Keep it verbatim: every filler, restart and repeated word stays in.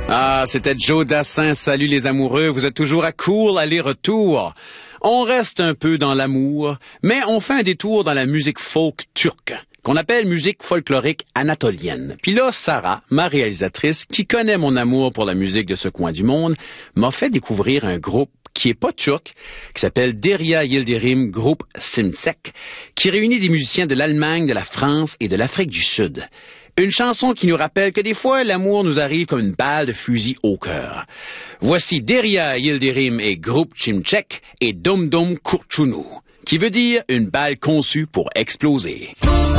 Ah, c'était Joe Dassin. Salut les amoureux, vous êtes toujours à Cool aller-retour. On reste un peu dans l'amour, mais on fait un détour dans la musique folk turque, qu'on appelle musique folklorique anatolienne. Puis là, Sarah, ma réalisatrice, qui connaît mon amour pour la musique de ce coin du monde, m'a fait découvrir un groupe qui est pas turc, qui s'appelle Derya Yildirim Group Simsek, qui réunit des musiciens de l'Allemagne, de la France et de l'Afrique du Sud. Une chanson qui nous rappelle que des fois, l'amour nous arrive comme une balle de fusil au cœur. Voici Derya Yildirim et Group Simsek et Dum Dum Kurchunu, qui veut dire une balle conçue pour exploser.